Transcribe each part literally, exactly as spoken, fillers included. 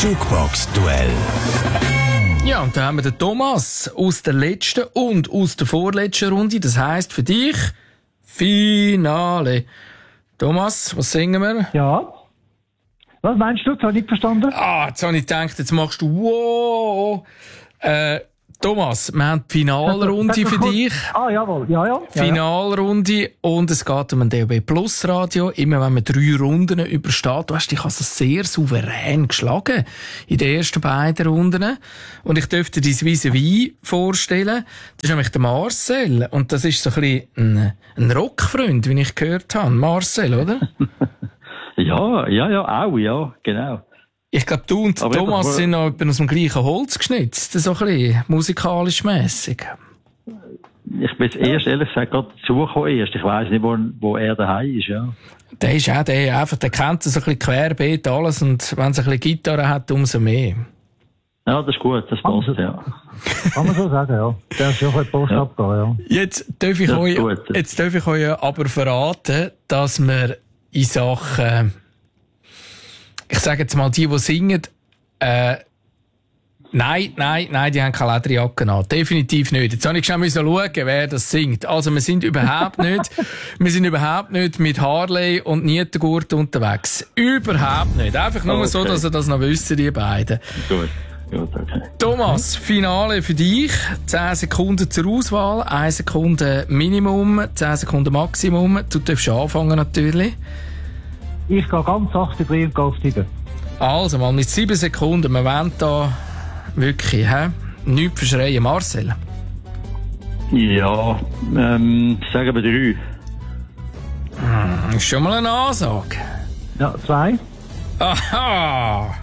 Jukebox-Duell. Ja, und da haben wir den Thomas aus der letzten und aus der vorletzten Runde. Das heisst für dich Finale. Thomas, was singen wir? Ja. Was meinst du? Das habe ich nicht verstanden. Ah, jetzt habe ich gedacht, jetzt machst du wow. Äh, Thomas, wir haben die Finalrunde für dich. Ah, jawohl. Ja, ja. Finalrunde und es geht um ein D A B Plus Radio. Immer wenn man drei Runden übersteht, du hast dich also sehr souverän geschlagen in den ersten beiden Runden. Und ich dürfte dir dein Vis-à-vis vorstellen. Das ist nämlich der Marcel. Und das ist so ein bisschen ein, ein Rockfreund, wie ich gehört habe. Marcel, oder? Ja, ja, ja, auch, ja, genau. Ich glaube, du und Aber Thomas ich, sind noch aus dem gleichen Holz geschnitzt, so ein bisschen musikalisch mässig. Ich bin jetzt erst, ehrlich gesagt, gerade dazugekommen erst. Ich weiss nicht, wo, wo er daheim ist, ja. Der ist auch der, einfach, der kennt so ein bisschen querbeet alles und wenn es ein bisschen Gitarre hat, umso mehr. Ja, das ist gut, das passt, ja. Kann man so sagen, ja. Der ist schon ein Post ja. abgehen, ja. Jetzt darf ich euch, jetzt darf ich euch aber verraten, dass wir in Sachen, ich sage jetzt mal, die, die singen, äh, nein, nein, nein, die haben keine Lederjacke an. Definitiv nicht. Jetzt habe ich schon schauen, wer das singt. Also, wir sind überhaupt nicht, wir sind überhaupt nicht mit Harley und Nietengurt unterwegs. Überhaupt nicht. Einfach nur okay. so, dass ihr das noch wisst, die beiden. Gut. Gut, okay. Thomas, Finale für dich. zehn Sekunden zur Auswahl, eine Sekunde Minimum, zehn Sekunden Maximum. Du darfst anfangen natürlich. Ich gehe ganz sachte drin und gehe auf sieben. Also, mal mit sieben Sekunden. Wir wollen da wirklich, hä? Nichts verschreien. Marcel? Ja, ähm, sagen wir drei. Hm, ist schon mal eine Ansage. Ja, zwei. Aha!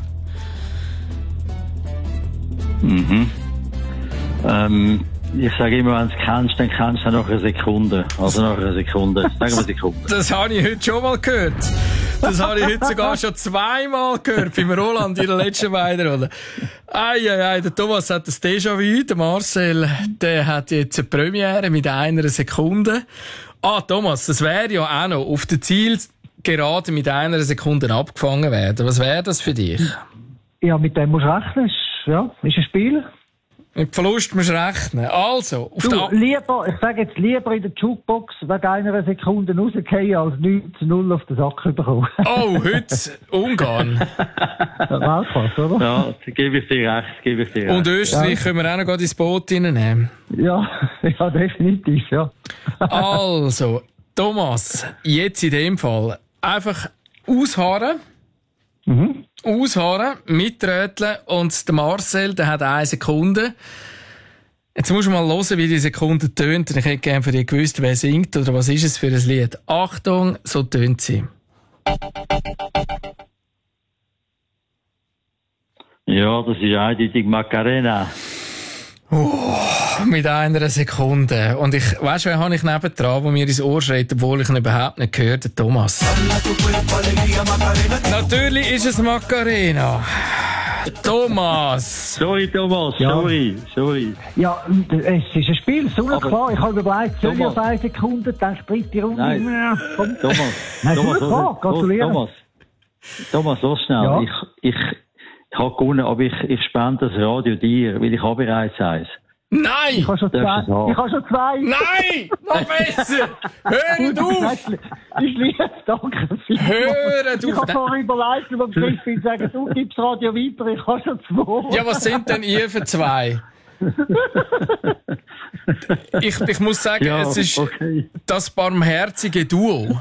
Mhm. Ähm, ich sage immer, wenn du es kennst, dann kennst du nach einer Sekunde. Also nach einer Sekunde. Sagen wir Sekunde. Das habe ich heute schon mal gehört. Das habe ich heute sogar schon zweimal gehört beim Roland in der letzten beiden Runde. Eieiei, der Thomas hat das Déjà-vu, der Marcel, der hat jetzt eine Premiere mit einer Sekunde. Ah, Thomas, das wäre ja auch noch auf der Zielgerade mit einer Sekunde abgefangen werden. Was wäre das für dich? Ja, mit dem musst du rechnen. Ja, ist ein Spiel. Mit Verlust musst du rechnen. Also, auf du, der lieber, ich sage jetzt lieber in der Jukebox wegen einer Sekunde rausgehen, als neun zu null auf den Sack bekommen. Oh, heute Ungarn. Weltklasse, oder? Ja, gebe ich dir recht, gebe ich dir recht. Und Österreich ja. können wir auch noch gerade ins Boot reinnehmen. Ja, ja, definitiv, ja. Also, Thomas, jetzt in dem Fall einfach ausharren. Mhm. Ausharren, mitröteln und der Marcel, der hat eine Sekunde. Jetzt musst du mal hören, wie die Sekunde tönt. Ich hätte gerne von dir gewusst, wer singt oder was ist es für ein Lied. Achtung, so tönt sie. Ja, das ist eindeutig Macarena. Oh, mit einer Sekunde. Und ich, weißt du, wen habe ich nebendran, der mir ins Ohr schreit, obwohl ich ihn überhaupt nicht gehört, der Thomas. Natürlich ist es Macarena. Thomas. Sorry, Thomas, ja. sorry, sorry. Ja, es ist ein Spiel, so klar. Ich habe überlegt, soll ich auf eine Sekunde, dann spricht die Runde. Nein. Ja, komm. Thomas, Nein, Thomas, klar, gratulieren. Thomas, Thomas, so schnell. Ja. Ich, ich, Ich habe gewonnen, aber ich, ich spende das Radio dir, weil ich habe bereits eins. Nein! Ich habe schon zwei. Ich habe schon zwei. Nein! Noch besser! Hört auf! Ich liebe es, danke vielmals. Hört auf! Ich habe vorhin überlegt, über den Griffin zu sagen, du gibst Radio weiter, ich habe schon zwei. Ja, was sind denn ihr für zwei? ich, ich muss sagen, ja, es ist okay. das barmherzige Duo.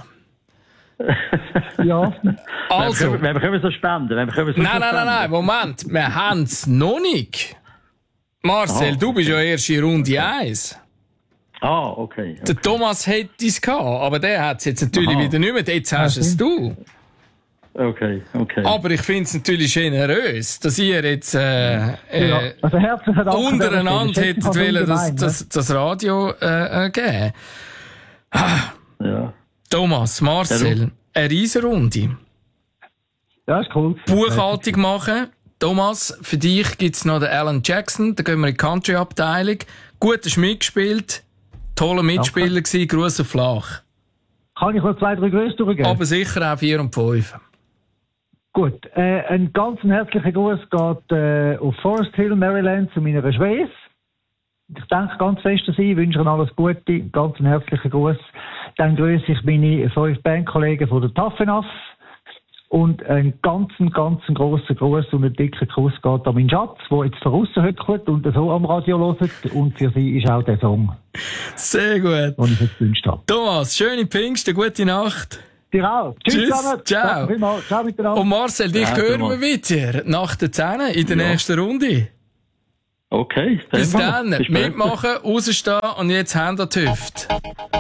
Ja. Also. Wir können es so spenden. Wir können so nein, nein, nein, nein, Moment. Wir haben es noch nicht. Marcel, oh, du bist okay. ja erst in Runde eins. Ah, okay, okay. Der Thomas hätte es gehabt, aber der hat es jetzt natürlich Aha. wieder nicht mehr. Jetzt hast es du. Okay, okay. Aber ich finde es natürlich generös, dass ihr jetzt äh, äh, ja. also herzlichen Dank untereinander hättet wollen, das, das, das Radio äh, äh, geben. Ja. Thomas, Marcel, eine Riesenrunde. Ja, ist cool. Buchhaltung machen. Thomas, für dich gibt's noch den Alan Jackson, da gehen wir in die Country-Abteilung. Gut hast mitgespielt, toller Mitspieler gewesen, Gruß auf Flach. Kann ich noch zwei, drei Grüße durchgeben? Aber sicher auch vier und fünf. Gut, äh, ein ganz herzlicher Gruß geht äh, auf Forest Hill, Maryland, zu meiner Schwester. Ich denke ganz fest an sie, wünsche ihnen alles Gute, ganz einen herzlichen Gruß. Dann grüße ich meine fünf Bandkollegen von der Taffenaf. Und einen ganz, ganz grossen Gruß und einen dicken Kuss geht an meinen Schatz, der jetzt draussen hückelt und so am Radio hört. Und für sie ist auch der Song. Sehr gut. Den ich jetzt gewünscht habe. Thomas, schöne Pfingsten, gute Nacht. Dir auch. Tschüss, Tschüss, zusammen. ciao. Ciao miteinander. Und Marcel, dich Ja, hören Thomas. wir wieder nach der zehn in der Ja. nächsten Runde. Okay. Bis dann. dann. Bis später. Mitmachen, rausstehen und jetzt Hände an die Hüfte.